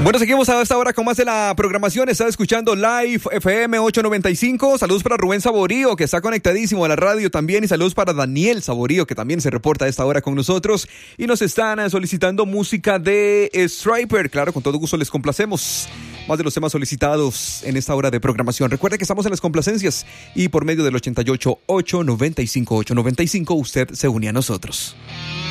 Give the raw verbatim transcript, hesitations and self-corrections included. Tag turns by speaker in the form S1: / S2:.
S1: Bueno, seguimos a esta hora con más de la programación. Está escuchando Live F M ochocientos noventa y cinco. Saludos para Rubén Saborío, que está conectadísimo a la radio también. Y saludos para Daniel Saborío, que también se reporta a esta hora con nosotros. Y nos están solicitando música de Striper. Claro, con todo gusto les complacemos. Más de los temas solicitados en esta hora de programación. Recuerde que estamos en las complacencias. Y por medio del ochenta y ocho, ochocientos noventa y cinco, ochocientos noventa y cinco, usted se une a nosotros.